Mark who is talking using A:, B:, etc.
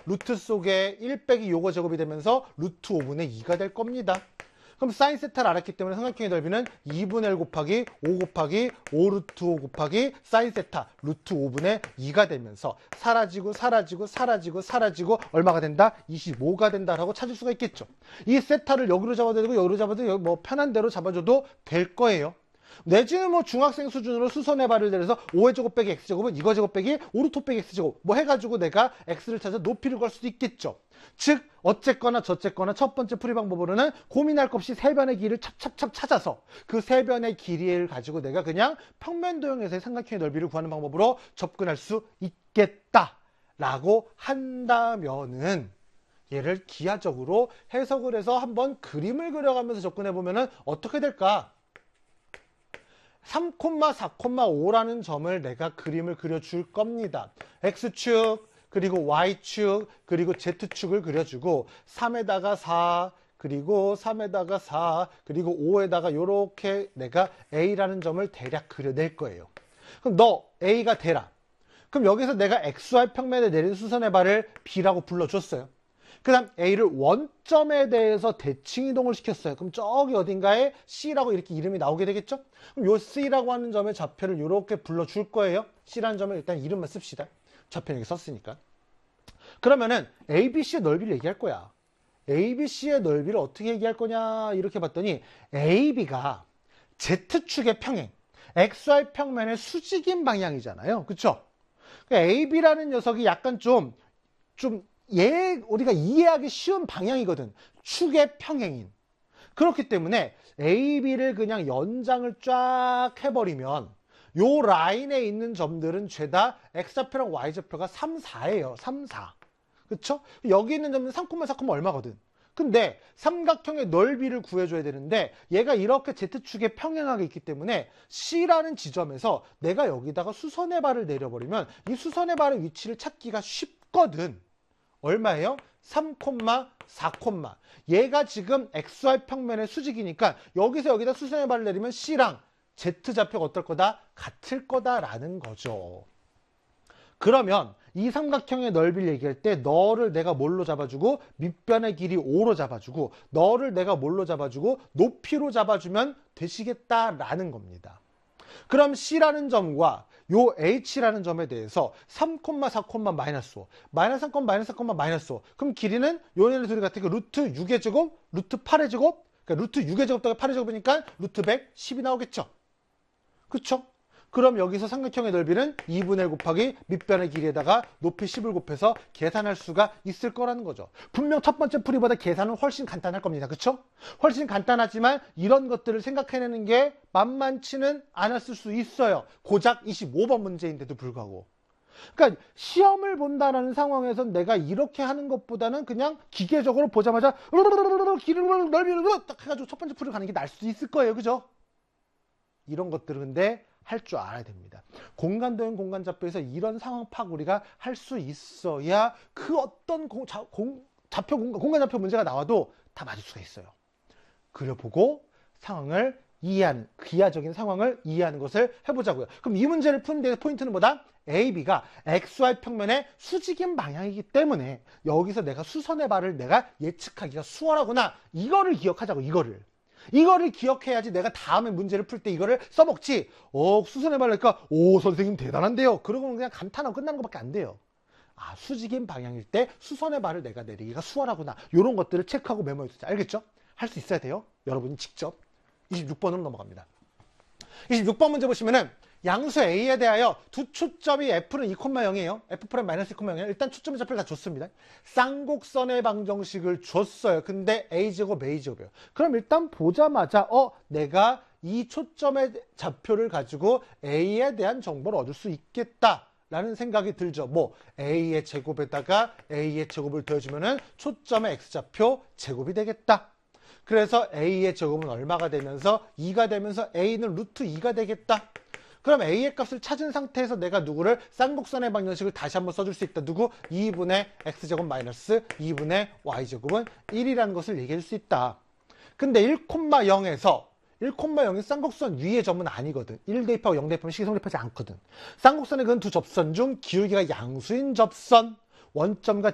A: 루트 속에 1 빼기 요거 제곱이 되면서 루트 5분의 2가 될 겁니다. 그럼 사인 세타를 알았기 때문에 삼각형의 넓이는 2분의 1 곱하기 5 곱하기 5 루트 5 곱하기 사인 세타 루트 5분의 2가 되면서 사라지고 얼마가 된다? 25가 된다라고 찾을 수가 있겠죠. 이 세타를 여기로 잡아도 되고 여기로 잡아도 되고 뭐 편한 대로 잡아줘도 될 거예요. 내지는 뭐 중학생 수준으로 수선의 발을 내려서 5의 제곱 빼기 x제곱은 이거 제곱 빼기 5루트 빼기 x제곱 뭐 해가지고 내가 x를 찾아 높이를 걸 수도 있겠죠. 즉 어쨌거나 저쨌거나 첫 번째 풀이 방법으로는 고민할 것 없이 세 변의 길이를 찹찹찹 찾아서 그 세 변의 길이를 가지고 내가 그냥 평면 도형에서의 삼각형의 넓이를 구하는 방법으로 접근할 수 있겠다라고 한다면은 얘를 기하적으로 해석을 해서 한번 그림을 그려가면서 접근해보면은 어떻게 될까? 3,4,5라는 점을 내가 그림을 그려줄 겁니다. X축, 그리고 Y축, 그리고 Z축을 그려주고 3에다가 4, 그리고 3에다가 4, 그리고 5에다가 이렇게 내가 A라는 점을 대략 그려낼 거예요. 그럼 너 A가 되라. 그럼 여기서 내가 XY 평면에 내린 수선의 발을 B라고 불러줬어요. 그 다음 A를 원점에 대해서 대칭 이동을 시켰어요. 그럼 저기 어딘가에 C라고 이렇게 이름이 나오게 되겠죠? 그럼 요 C라고 하는 점의 좌표를 이렇게 불러줄 거예요. C라는 점을 일단 이름만 씁시다. 좌표는 여기 썼으니까. 그러면은 ABC의 넓이를 얘기할 거야. ABC의 넓이를 어떻게 얘기할 거냐 이렇게 봤더니 AB가 Z축의 평행, XY 평면의 수직인 방향이잖아요. 그쵸? AB라는 녀석이 약간 우리가 이해하기 쉬운 방향이거든. 축의 평행인. 그렇기 때문에 AB를 그냥 연장을 쫙 해버리면 요 라인에 있는 점들은 죄다 X좌표랑 Y좌표가 3, 4예요. 3, 4. 그쵸? 여기 있는 점은 3, 4, 얼마거든. 근데 삼각형의 넓이를 구해줘야 되는데 얘가 이렇게 Z축에 평행하게 있기 때문에 C라는 지점에서 내가 여기다가 수선의 발을 내려버리면 이 수선의 발의 위치를 찾기가 쉽거든. 얼마예요? 3, 4, 얘가 지금 XY 평면의 수직이니까 여기서 여기다 수선의 발을 내리면 C랑 Z좌표가 어떨 거다? 같을 거다라는 거죠. 그러면 이 삼각형의 넓이를 얘기할 때 너를 내가 뭘로 잡아주고 밑변의 길이 5로 잡아주고 너를 내가 뭘로 잡아주고 높이로 잡아주면 되시겠다라는 겁니다. 그럼 C라는 점과 요 H라는 점에 대해서 3, 4, 마이너스 5 마이너스 3, 마이너스 4, 마이너스 5 그럼 길이는 요네들 둘이 같으니까 루트 6의 제곱, 루트 8의 제곱 그러니까 루트 6의 제곱 더하기 8의 제곱이니까 루트 110이 나오겠죠. 그쵸? 그럼 여기서 삼각형의 넓이는 2분의 1 곱하기 밑변의 길이에다가 높이 10을 곱해서 계산할 수가 있을 거라는 거죠. 분명 첫 번째 풀이보다 계산은 훨씬 간단할 겁니다. 그쵸? 훨씬 간단하지만 이런 것들을 생각해내는 게 만만치는 않았을 수 있어요. 고작 25번 문제인데도 불구하고. 그러니까 시험을 본다는 상황에서 내가 이렇게 하는 것보다는 그냥 기계적으로 보자마자 길이를 넓이를 딱 해가지고 첫 번째 풀이 가는 게 나을 수도 있을 거예요. 그죠? 이런 것들은 근데 할 줄 알아야 됩니다. 공간도형 공간좌표에서 이런 상황 파악 우리가 할 수 있어야 그 어떤 공간좌표 문제가 나와도 다 맞을 수가 있어요. 그려보고 상황을 이해하는, 기하적인 상황을 이해하는 것을 해보자고요. 그럼 이 문제를 푸는 데 포인트는 뭐다? AB가 XY 평면의 수직인 방향이기 때문에 여기서 내가 수선의 발을 내가 예측하기가 수월하구나. 이거를 기억하자고, 이거를 기억해야지 내가 다음에 문제를 풀 때 이거를 써먹지. 수선의 발이니까 오 선생님 대단한데요. 그러고는 그냥 감탄하고 끝나는 것밖에 안 돼요. 아 수직인 방향일 때 수선의 발을 내가 내리기가 수월하구나. 이런 것들을 체크하고 메모해 주세요. 알겠죠? 할 수 있어야 돼요. 여러분이 직접. 26번으로 넘어갑니다. 26번 문제 보시면은 양수 A에 대하여 두 초점이 F는 2,0이에요. F'-2,0이에요. 일단 초점의 좌표를 다 줬습니다. 쌍곡선의 방정식을 줬어요. 근데 A제곱, A제곱이에요. 그럼 일단 보자마자 내가 이 초점의 좌표를 가지고 A에 대한 정보를 얻을 수 있겠다라는 생각이 들죠. A의 제곱에다가 A의 제곱을 더해주면은 초점의 X좌표 제곱이 되겠다. 그래서 A의 제곱은 얼마가 되면서 2가 되면서 A는 루트 2가 되겠다. 그럼 A의 값을 찾은 상태에서 내가 누구를 쌍곡선의 방정식을 다시 한번 써줄 수 있다. 누구? 2분의 X제곱 마이너스 2분의 Y제곱은 1이라는 것을 얘기해 줄 수 있다. 근데 1,0에서 1,0이 쌍곡선 위의 점은 아니거든. 1 대입하고 0 대입하면 식이 성립하지 않거든. 쌍곡선의 그 두 접선 중 기울기가 양수인 접선, 원점과